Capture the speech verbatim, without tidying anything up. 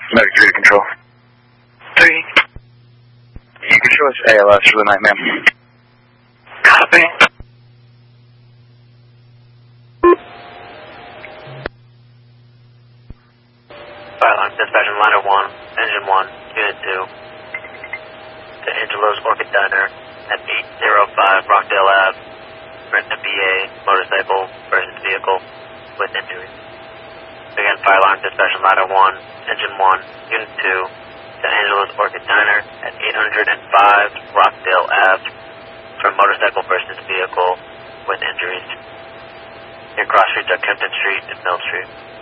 Medic three to control. Three. You can show us A L S for the night, ma'am. Copy. Fireline dispatching liner one, engine one, unit two. To Angelo's Orchid Diner at eight oh five Rockdale Ave. Rent a B A motorcycle versus vehicle with injuries. Again, fire alarm dispatching ladder one, engine one, unit two, to Angelo's Orchid Diner at eight oh five Rockdale Ave for motorcycle versus vehicle with injuries. Your cross streets are Kempton Street and Mill Street.